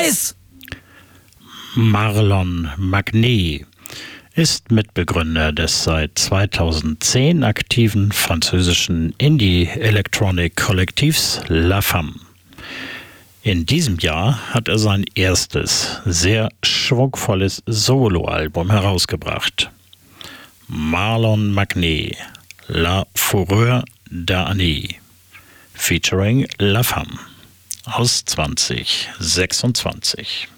weiß! Marlon Magnet ist Mitbegründer des seit 2010 aktiven französischen Indie-Electronic-Kollektivs La Femme. In diesem Jahr hat er sein erstes, sehr schwungvolles Soloalbum herausgebracht. Marlon Magnet, La Fureur d'Annie, featuring La Femme aus 2026.